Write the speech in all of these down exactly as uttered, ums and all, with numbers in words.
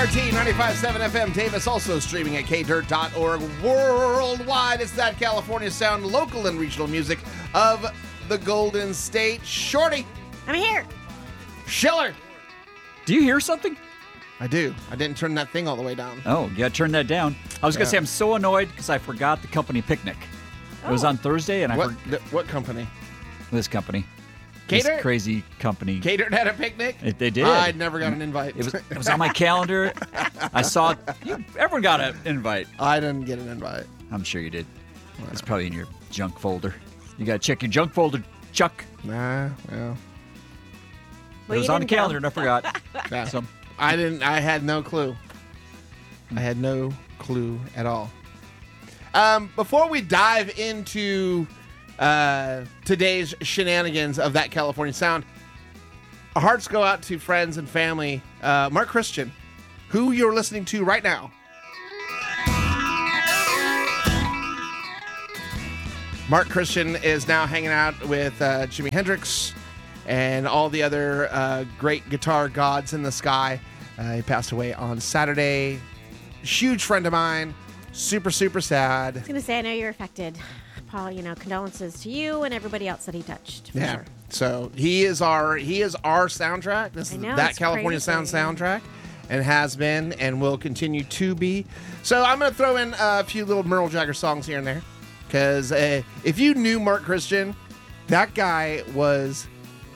R T ninety-five point seven F M Davis, also streaming at k dirt dot org worldwide. It's that California sound, local and regional music of the Golden State. Shorty. I'm here. Schiller. Do you hear something? I do. I didn't turn that thing all the way down. Oh, you gotta turn that down. I was Yeah. gonna say I'm so annoyed because I forgot the company picnic. It was Oh. on Thursday, and I What, forgot th- what company? this company, K Dirt? this crazy company. K Dirt had a picnic? It- they did. I never got an invite. It was it was on my calendar. I saw you, everyone got an invite. I didn't get an invite. I'm sure you did. It's probably in your junk folder. You gotta check your junk folder, Chuck. Nah, well, Well, it was you on the didn't go. calendar, and I forgot. yeah. So I didn't. I had no clue. I had no clue at all. Um, before we dive into uh, today's shenanigans of that California sound, our hearts go out to friends and family. Uh, Mark Christian, who you're listening to right now. Mark Christian is now hanging out with uh, Jimi Hendrix and all the other uh, great guitar gods in the sky. Uh, he passed away on Saturday. Huge friend of mine. Super, super sad. I was going to say, I know you're affected. Paul, you know, condolences to you and everybody else that he touched. For Yeah. Sure. So he is our he is our soundtrack. This I is know, that it's California crazy. Sound soundtrack, and has been and will continue to be. So I'm going to throw in a few little Merle Jagger songs here and there, because uh, if you knew Mark Christian, that guy was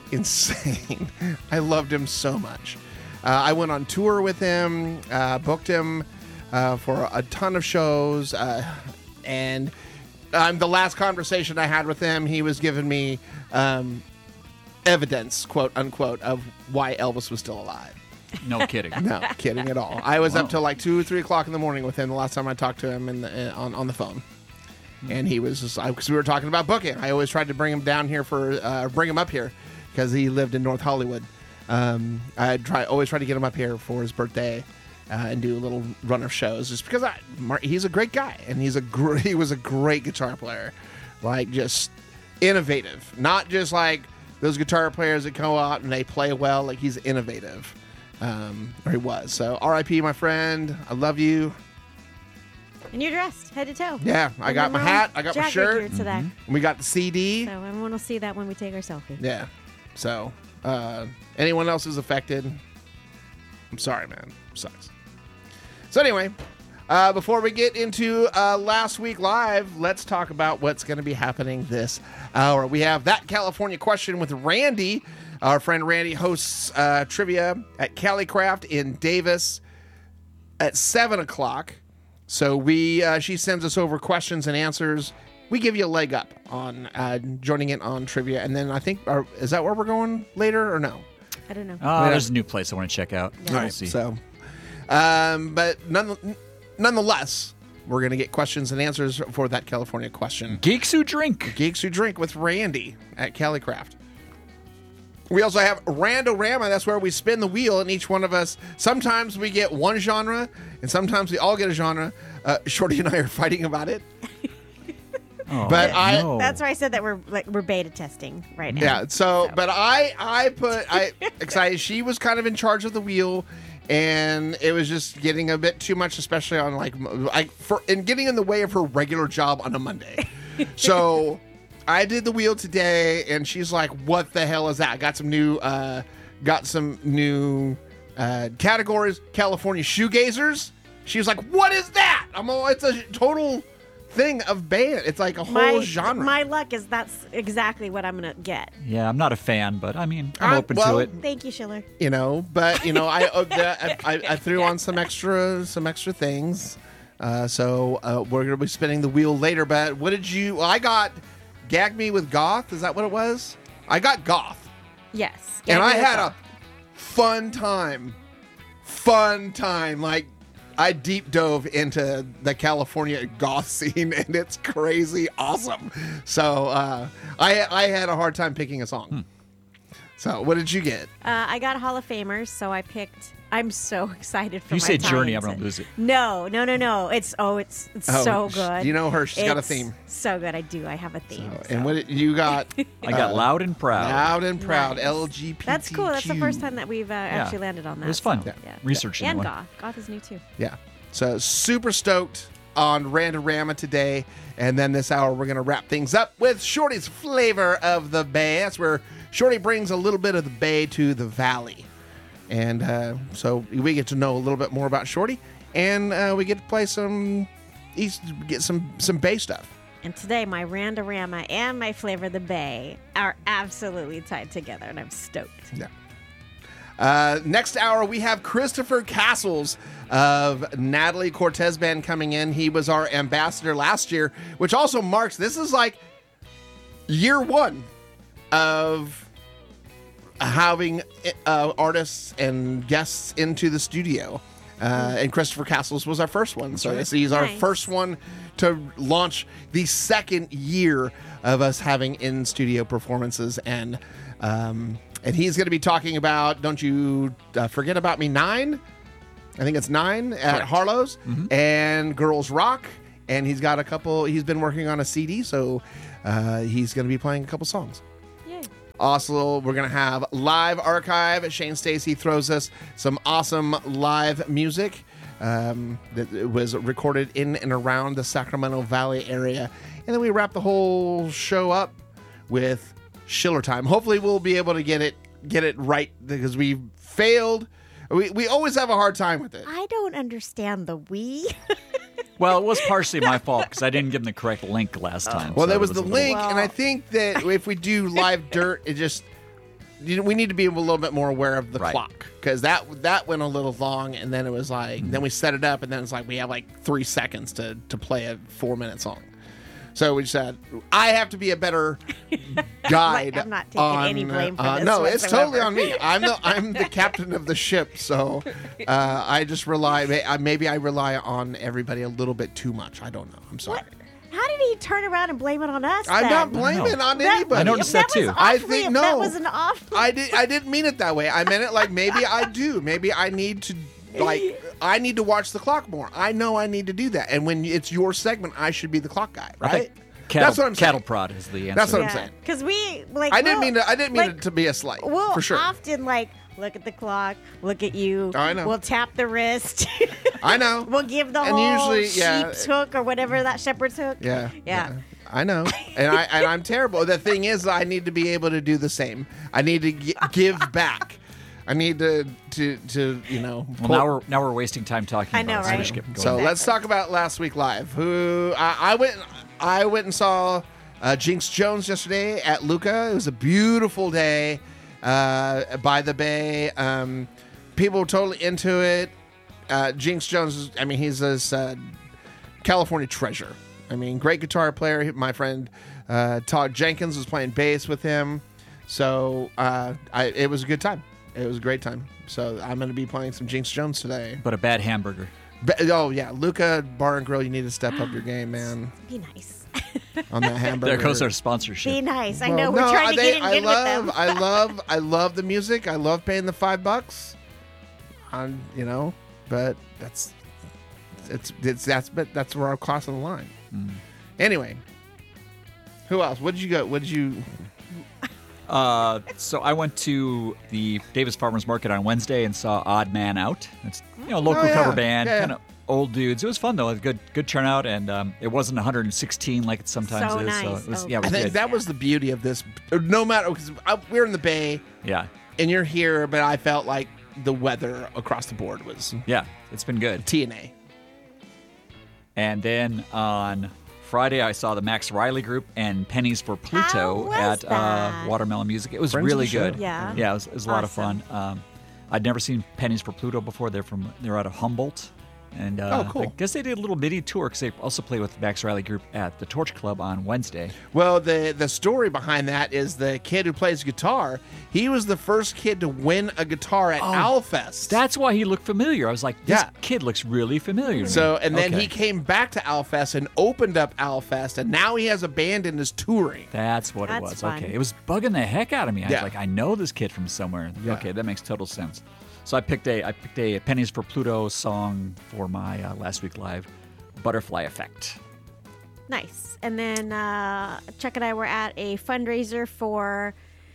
insane. I loved him so much. Uh, I went on tour with him, uh, booked him uh, for a ton of shows, uh, and um, the last conversation I had with him, he was giving me um, evidence, quote unquote, of why Elvis was still alive. no kidding. No kidding at all. I was Wow. up till like two or three o'clock in the morning with him the last time I talked to him in the, uh, on on the phone, and he was just because we were talking about booking. I always tried to bring him down here for uh, bring him up here because he lived in North Hollywood. Um, I try always try to get him up here for his birthday. Uh, and do a little run of shows, just because I, Mark, he's a great guy, and he's a gr- he was a great guitar player, like just innovative, not just like those guitar players that go out and they play well. Like he's innovative, um, or he was. So R I P my friend, I love you. And you're dressed head to toe. Yeah, I In got the my Merle hat, I got my Jagger shirt, gear today. and we got the C D. So everyone will see that when we take our selfie. Yeah, so uh, anyone else is affected, I'm sorry, man, sucks. So anyway, uh, before we get into uh, last week live, let's talk about what's going to be happening this hour. We have that California question with Randy. Our friend Randy hosts uh, trivia at Calicraft in Davis at seven o'clock. So we uh, she sends us over questions and answers. We give you a leg up on uh, joining in on trivia, and then I think are, is that where we're going later or no? I don't know. Oh, there's a new place I want to check out. Yeah. We'll Right, see. so, um, but none, nonetheless, we're going to get questions and answers for that California question. Geeks who drink. Geeks Who Drink with Randy at Calicraft. We also have Randorama. That's where we spin the wheel, and each one of us, sometimes we get one genre, and sometimes we all get a genre. Uh, Shorty and I are fighting about it. Oh, But I- no. That's why I said that we're like we're beta testing right now. Yeah, so, but I, I put, I, excited. She was kind of in charge of the wheel, and it was just getting a bit too much, especially on like, like for, and getting in the way of her regular job on a Monday. So I did the wheel today, and she's like, what the hell is that? Got some new, uh, got some new uh, categories, California shoegazers. She was like, what is that? I'm all, it's a total thing of band. It's like a whole my, genre. My luck is that's exactly what I'm gonna get. Yeah, I'm not a fan, but I mean, I'm Uh, open well, to it. Thank you, Schiller. you know, but you know, I uh, the, I, I threw on some extra some extra things. Uh, so uh, we're gonna be spinning the wheel later. But what did you? I got Gag Me with Goth. Is that what it was? I got Goth, Yes. and Gag I me had with a fun time. Fun time, like. I deep dove into the California goth scene, and it's crazy awesome. So uh, I I had a hard time picking a song. So, what did you get? Uh, I got Hall of Famers, so I picked. I'm so excited for If you my say Journey, I'm tie-ins. going to lose it. No, no, no, no. It's oh, it's it's Oh, so sh- good. you know her. She's got a It's theme. So good. I do. I have a theme. Oh, so. and what did, you got? I got uh, Loud and Proud. Loud and Proud. Nice. L G B T Q. That's cool. That's the first time that we've uh, actually landed on that. It was fun. so, Yeah. Researching And one. Goth. Goth is new too. Yeah. So super stoked on Randorama today. And then this hour, we're going to wrap things up with Shorty's Flavor of the Bay. That's where Shorty brings a little bit of the Bay to the Valley. And uh, so we get to know a little bit more about Shorty. And uh, we get to play some, East, get some, some Bay stuff. And today, my Randorama and my Flavor of the Bay are absolutely tied together, and I'm stoked. Yeah. Uh, next hour, we have Christopher Castles of Natalie Cortez Band coming in. He was our ambassador last year, which also marks this is like year one of having uh, artists and guests into the studio. Uh, and Christopher Castles was our first one. So this, he's our Nice. first one to launch the second year of us having in studio performances. And um, and he's going to be talking about Don't You uh, Forget About Me nine. I think it's nine at Correct. Harlow's and Girls Rock. And he's got a couple, he's been working on a C D. So uh, he's going to be playing a couple songs. Yay. Also, we're going to have live archive. Shane Stacy throws us some awesome live music um, that was recorded in and around the Sacramento Valley area. And then we wrap the whole show up with Schiller Time. Hopefully, we'll be able to get it get it right because we failed. We, we always have a hard time with it. I don't understand the we. Well, it was partially my fault because I didn't give them the correct link last time. Well, so there it was the a little- link, and I Well- think that if we do live dirt, it just you know, we need to be a little bit more aware of the Right. clock because that that went a little long, and then it was like then we set it up, and then it's like we have like three seconds to to play a four minute song. So we said I have to be a better guide. I'm not taking on, any blame for uh, this No, it's whatsoever. totally on me. I'm the I'm the captain of the ship, so uh, I just rely. Maybe I rely on everybody a little bit too much. I don't know. I'm sorry. What? How did he turn around and blame it on us? I'm then? not blaming on That- anybody. I noticed that was too. I awfully- think- That no. was an awful. I did. I didn't mean it that way. I meant it like maybe I do. Maybe I need to like I need to watch the clock more. I know I need to do that. And when it's your segment, I should be the clock guy, I right? think cattle, That's what I'm saying. cattle prod is the answer. That's what I'm saying. Because we like. I didn't we'll- mean to. I didn't mean like, it to be a slight. We'll for sure. often like look at the clock, look at you. I know. We'll tap the wrist. I know. We'll give the And whole usually, yeah. sheep's hook or whatever that shepherd's hook. Yeah. Yeah. I know, and I and I'm terrible. The thing is, I need to be able to do the same. I need to gi- give back. I need to to to you know. Well, pull- now we're now we're wasting time talking I about know, it, so right? we should get going. So Exactly. let's talk about last week live. Who I, I went I went and saw uh, Jinx Jones yesterday at Luca. It was a beautiful day uh, by the bay. Um, people were totally into it. Uh, Jinx Jones, is, I mean, he's this uh, California treasure. I mean, great guitar player. My friend uh, Todd Jenkins was playing bass with him. So uh, I, it was a good time. It was a great time. So I'm going to be playing some Jinx Jones today. But a bad hamburger. But, oh yeah, Luca Bar and Grill. You need to step up your game, man, Be nice. on that hamburger. There goes our sponsorship. Be nice. I Well, know we're no, trying to they- get in I good love, with them. I love, I love the music. I love paying the five bucks. On you know, but that's it's it's that's but that's where I'm crossing the line. Mm. Anyway, who else? What did you go? What did you? Uh, so I went to the Davis Farmers Market on Wednesday and saw Odd Man Out. It's you know a local Oh, yeah. cover band, Yeah, kind yeah. of old dudes. It was fun though. It was good good turnout, and um, it wasn't one hundred sixteen like it sometimes So is. So nice. it was Oh, yeah, it I was think good. that was the beauty of this. No matter because we're in the Bay yeah, and you're here, but I felt like the weather across the board was yeah, it's been good. T N A. And then on Friday, I saw the Max Riley Group and Pennies for Pluto was at uh, that? Watermelon Music. It was Friends of really the show. good. Yeah. yeah, it was, it was a lot of Awesome. fun. Um, I'd never seen Pennies for Pluto before. They're from they're out of Humboldt, And uh, Oh, cool. I guess they did a little mini tour because they also play with the Max Riley Group at the Torch Club on Wednesday. Well, the the story behind that is the kid who plays guitar. He was the first kid to win a guitar at Owlfest. That's why he looked familiar. I was like, this Yeah. kid looks really familiar. to So, me. and then Okay. he came back to Owlfest and opened up Owlfest, and now he has a band and is touring. That's what That's it was. fun. Okay. It was bugging the heck out of me. I Yeah. was like, I know this kid from somewhere. Yeah. Okay, that makes total sense. So I picked a I picked a Pennies for Pluto song for my uh, last week live, Butterfly Effect. Nice. And then uh, Chuck and I were at a fundraiser for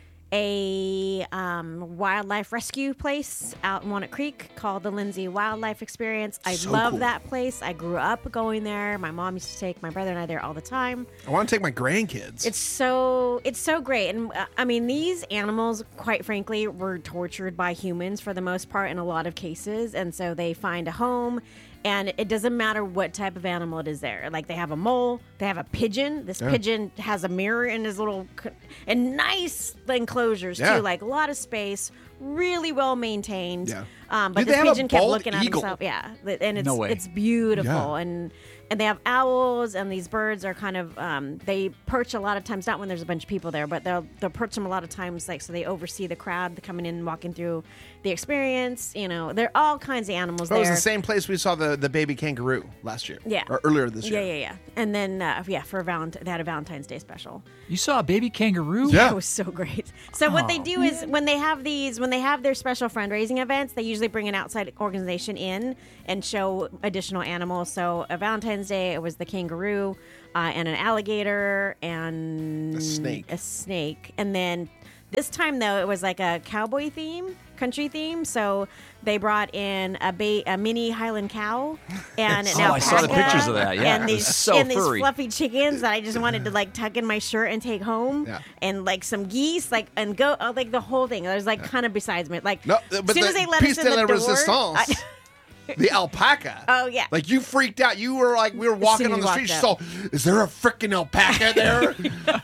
a um, wildlife rescue place out in Walnut Creek called the Lindsay Wildlife Experience. I So love cool. that place. I grew up going there. My mom used to take my brother and I there all the time. I want to take my grandkids. It's so it's so great, and uh, I mean these animals, quite frankly, were tortured by humans for the most part in a lot of cases, and so they find a home. And it doesn't matter what type of animal it is there. Like they have a mole, they have a pigeon. This Yeah. pigeon has a mirror in his little, c- and nice enclosures Yeah. too. Like a lot of space, really well maintained. Yeah. Um, but Dude, the they have a pigeon kept bald looking at eagle. himself. Yeah, and it's No way. it's beautiful, Yeah. and and they have owls, and these birds are kind of um, they perch a lot of times. Not when there's a bunch of people there, but they'll they'll perch them a lot of times, like so they oversee the crowd coming in and walking through the experience. You know, there are all kinds of animals That was there. the same place we saw the, the baby kangaroo last year. Yeah. Or earlier this year. Yeah, yeah, yeah. And then uh, yeah, for Valent- they had a Valentine's Day special. You saw a baby kangaroo? Yeah. It was so great. So what they do is when they have these, when they have their special fundraising events, they usually bring an outside organization in and show additional animals. So a Valentine's Day, it was the kangaroo uh, and an alligator and A snake. A snake, and then this time though it was like a cowboy theme, country theme. So they brought in a ba- a mini Highland cow and an Oh, I saw the alpaca pictures of that, yeah. and It was these so and these furry. fluffy chickens that I just wanted to like tuck in my shirt and take home, Yeah. and like some geese, like and go uh, like the whole thing. I was like kind of besides me. Like No, as but soon the as they let piece us in de the la door, resistance, I- the alpaca. Oh, yeah. Like you freaked out. You were like, we were walking soon on as the we street. walked So, is there a freaking alpaca there?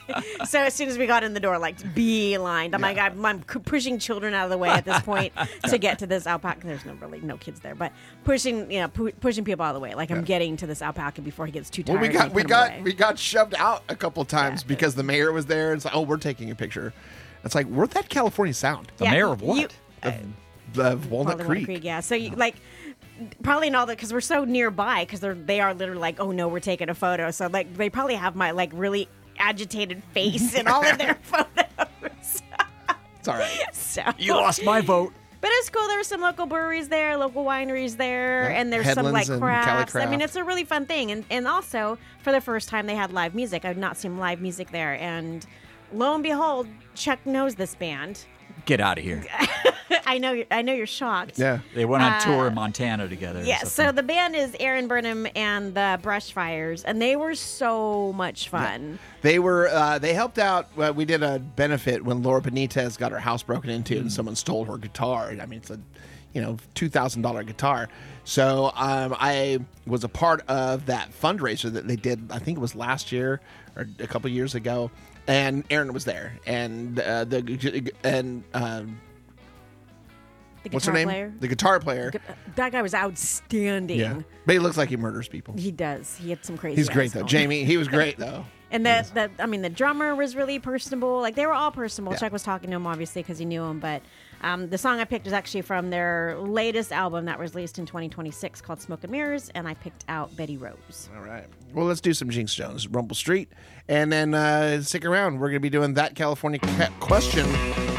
so as soon as we got in the door, like beelined. I'm like, Yeah. I'm, I'm c- pushing children out of the way at this point to get to this alpaca. There's no really no kids there, but pushing you know pu- pushing people out of the way. Like I'm getting to this alpaca before he gets too tired. well, we and got we put him got away. we got shoved out a couple times Yeah. because the mayor was there. It's like, oh, we're taking a picture. It's like, where'd that California sound? The Yeah, mayor of what? you- Of, of Walnut Walnut Creek. Creek, yeah. So you like probably not that because we're so nearby because they're they are literally like, oh no, we're taking a photo. So like they probably have my like really agitated face in all of their photos. It's all right. so You lost my vote. But it's cool. There were some local breweries there, local wineries there, Yeah. and there's some like Headlands and Cali crafts. I mean, Craft. it's a really fun thing. And and also for the first time they had live music. I've not seen live music there, and lo and behold, Chuck knows this band. Get out of here. I know. You're, I know you're shocked. Yeah. They went on Uh, tour in Montana together. or Yeah, so something. the band is Aaron Burnham and the Brushfires, and they were so much fun. They were. Uh, they helped out. Uh, we did a benefit when Laura Benitez got her house broken into, and someone stole her guitar. I mean, it's a, you know, two thousand dollar guitar. So um, I was a part of that fundraiser that they did. I think it was last year or a couple years ago, and Aaron was there, and uh, the and. Um, The What's her guitar name? player. The guitar player. That guy was outstanding. Yeah, but he looks like he murders people. He does. He had some crazy. He's great eyes though, going. Jamie. He was great though. And the, the, I mean, the drummer was really personable. Like, they were all personable. Yeah. Chuck was talking to him, obviously, because he knew him. But um, the song I picked is actually from their latest album that was released in twenty twenty-six called Smoke and Mirrors. And I picked out Betty Rose. All right. Well, let's do some Jinx Jones, Rumble Street, and then uh, stick around. We're going to be doing that California ca- question